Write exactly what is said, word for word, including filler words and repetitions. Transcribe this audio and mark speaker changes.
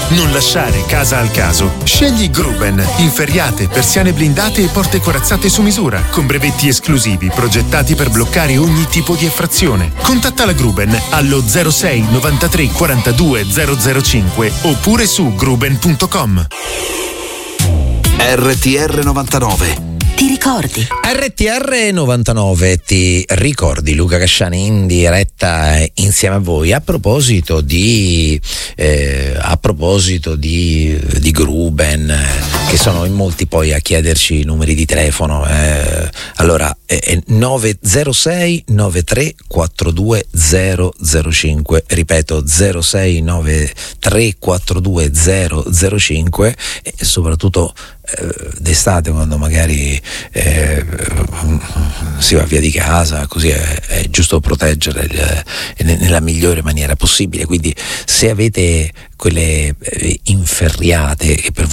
Speaker 1: Non lasciare casa al caso. Scegli Gruben, inferriate, persiane blindate e porte corazzate su misura, con brevetti esclusivi progettati per bloccare ogni tipo di effrazione. Contatta la Gruben allo zero sei novantatré quarantadue zero zero cinque oppure su gruben punto com.
Speaker 2: R T R novantanove.
Speaker 3: Ti ricordi?
Speaker 4: R T R novantanove ti ricordi, Luca Casciani in diretta insieme a voi. A proposito di eh, a proposito di, di Gruben, che sono in molti poi a chiederci i numeri di telefono. Eh, allora eh, nove zero sei nove tre quattro due zero zero cinque, ripeto zero sei nove tre quattro due zero zero cinque, e soprattutto d'estate, quando magari eh, si va via di casa, così è, è giusto proteggere il, nella migliore maniera possibile. Quindi se avete quelle eh, inferriate che per